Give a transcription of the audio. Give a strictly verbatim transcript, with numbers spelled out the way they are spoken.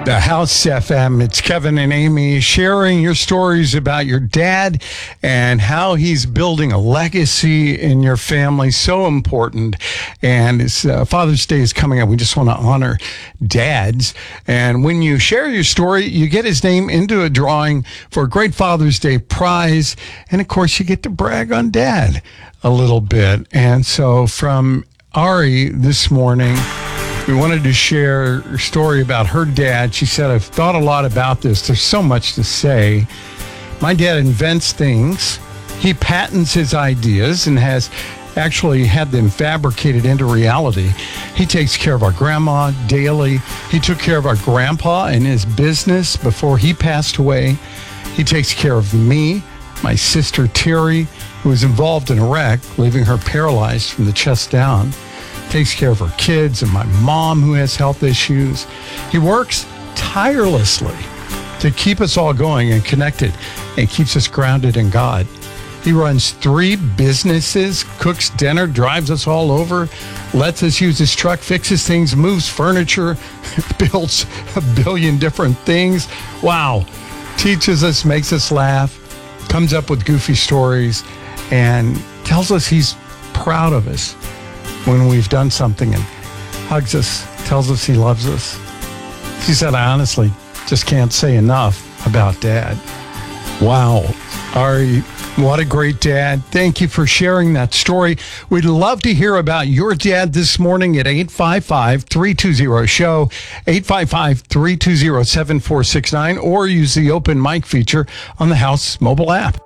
The House F M. It's Kevin and Amy sharing your stories about your dad and how he's building a legacy in your family. So important. And it's, uh, Father's Day is coming up. We just want to honor dads. And when you share your story, you get his name into a drawing for a great Father's Day prize. And of course, you get to brag on dad a little bit. And so from Ari this morning, we wanted to share a story about her dad. She said, I've thought a lot about this. There's so much to say. My dad invents things. He patents his ideas and has actually had them fabricated into reality. He takes care of our grandma daily. He took care of our grandpa in his business before he passed away. He takes care of me, my sister Terry, who was involved in a wreck, leaving her paralyzed from the chest down. Takes care of her kids and my mom who has health issues. He works tirelessly to keep us all going and connected and keeps us grounded in God. He runs three businesses, cooks dinner, drives us all over, lets us use his truck, fixes things, moves furniture, builds a billion different things. Wow. Teaches us, makes us laugh, comes up with goofy stories, and tells us he's proud of us when we've done something, and hugs us, tells us he loves us. She said, I honestly just can't say enough about Dad. Wow. Ari, what a great dad. Thank you for sharing that story. We'd love to hear about your dad this morning at eight five five, three two zero, S H O W, eight five five, three two zero, seven four six nine, or use the open mic feature on the House mobile app.